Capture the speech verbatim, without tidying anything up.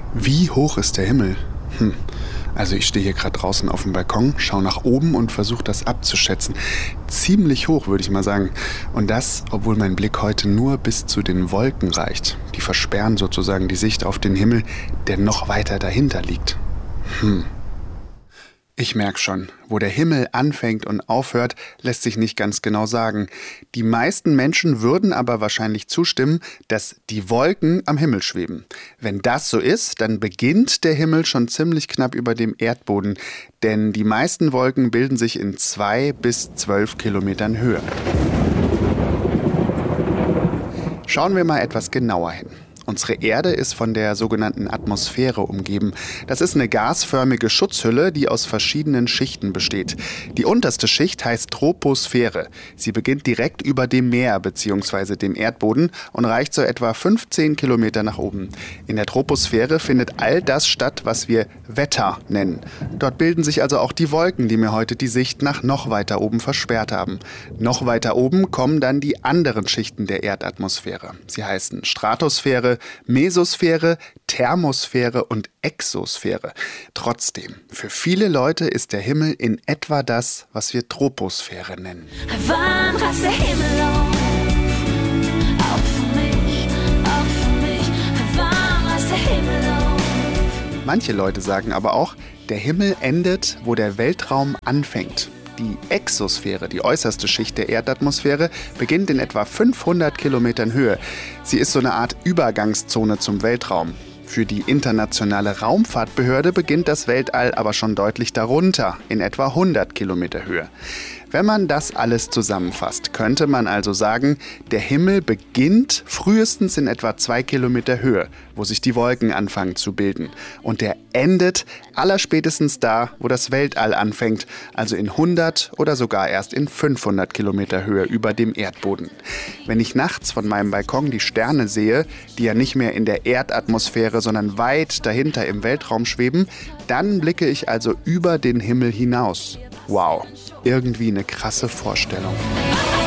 Wie hoch ist der Himmel? Hm. Also ich stehe hier gerade draußen auf dem Balkon, schaue nach oben und versuche das abzuschätzen. Ziemlich hoch, würde ich mal sagen. Und das, obwohl mein Blick heute nur bis zu den Wolken reicht. Die versperren sozusagen die Sicht auf den Himmel, der noch weiter dahinter liegt. Hm. Ich merke schon, wo der Himmel anfängt und aufhört, lässt sich nicht ganz genau sagen. Die meisten Menschen würden aber wahrscheinlich zustimmen, dass die Wolken am Himmel schweben. Wenn das so ist, dann beginnt der Himmel schon ziemlich knapp über dem Erdboden. Denn die meisten Wolken bilden sich in zwei bis zwölf Kilometern Höhe. Schauen wir mal etwas genauer hin. Unsere Erde ist von der sogenannten Atmosphäre umgeben. Das ist eine gasförmige Schutzhülle, die aus verschiedenen Schichten besteht. Die unterste Schicht heißt Troposphäre. Sie beginnt direkt über dem Meer bzw. dem Erdboden und reicht so etwa fünfzehn Kilometer nach oben. In der Troposphäre findet all das statt, was wir Wetter nennen. Dort bilden sich also auch die Wolken, die mir heute die Sicht nach noch weiter oben versperrt haben. Noch weiter oben kommen dann die anderen Schichten der Erdatmosphäre. Sie heißen Stratosphäre, Mesosphäre, Thermosphäre und Exosphäre. Trotzdem, für viele Leute ist der Himmel in etwa das, was wir Troposphäre nennen. Wann reißt der Himmel auf? Auch für mich, auch für mich. Wann reißt der Himmel auf? Manche Leute sagen aber auch, der Himmel endet, wo der Weltraum anfängt. Die Exosphäre, die äußerste Schicht der Erdatmosphäre, beginnt in etwa fünfhundert Kilometern Höhe. Sie ist so eine Art Übergangszone zum Weltraum. Für die Internationale Raumfahrtbehörde beginnt das Weltall aber schon deutlich darunter, in etwa hundert Kilometer Höhe. Wenn man das alles zusammenfasst, könnte man also sagen, der Himmel beginnt frühestens in etwa zwei Kilometer Höhe, wo sich die Wolken anfangen zu bilden. Und der endet allerspätestens da, wo das Weltall anfängt, also in hundert oder sogar erst in fünfhundert Kilometer Höhe über dem Erdboden. Wenn ich nachts von meinem Balkon die Sterne sehe, die ja nicht mehr in der Erdatmosphäre, sondern weit dahinter im Weltraum schweben, dann blicke ich also über den Himmel hinaus. Wow, irgendwie eine krasse Vorstellung.